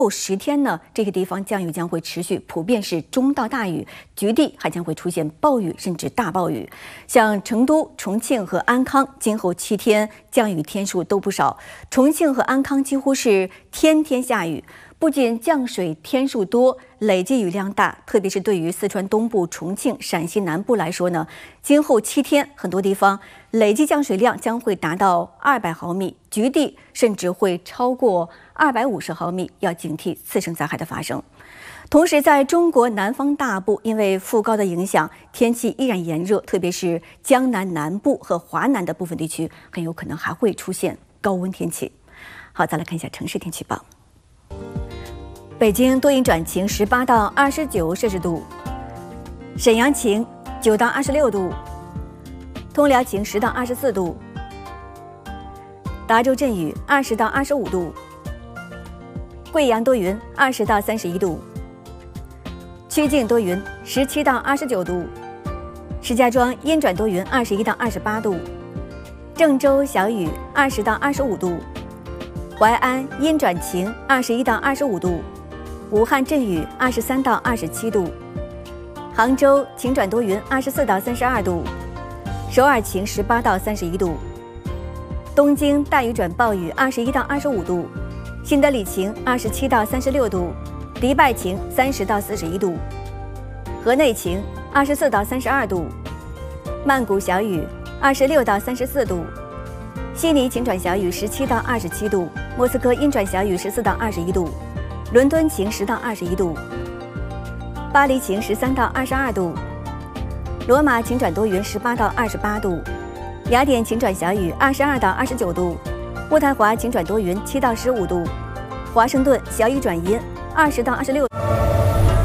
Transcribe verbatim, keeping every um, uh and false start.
后十天呢，这些地方降雨将会持续，普遍是中到大雨，局地还将会出现暴雨甚至大暴雨。像成都、重庆和安康，今后七天降雨天数都不少。重庆和安康几乎是天天下雨，不仅降水天数多，累计雨量大，特别是对于四川东部、重庆、陕西南部来说呢，今后七天很多地方累计降水量将会达到二百毫米，局地甚至会超过二百五十毫米，要警惕次生灾害的发生。同时，在中国南方大部，因为副高的影响，天气依然炎热，特别是江南南部和华南的部分地区，很有可能还会出现高温天气。好，再来看一下城市天气报。北京多云转晴，十八到二十九摄氏度；沈阳晴，九到二十六度；通辽晴，十到二十四度；达州阵雨，二十到二十五度；贵阳多云，二十到三十一度；曲靖多云，十七到二十九度；石家庄阴转多云，二十一到二十八度；郑州小雨，二十到二十五度；淮安阴转晴，二十一到二十五度；武汉阵雨，二十三到二十七度；杭州晴转多云，二十四到三十二度；首尔晴，十八到三十一度；东京大雨转暴雨，二十一到二十五度；新德里晴，二十七到三十六度；迪拜晴，三十到四十一度；河内晴，二十四到三十二度；曼谷小雨，二十六到三十四度；悉尼晴转小雨，十七到二十七度；莫斯科阴转小雨，十四到二十一度；伦敦晴，十到二十一度；巴黎晴，十三到二十二度；罗马晴转多云，十八到二十八度；雅典晴转小雨，二十二到二十九度；渥太华晴转多云，七到十五度；华盛顿小雨转阴，二十到二十六度。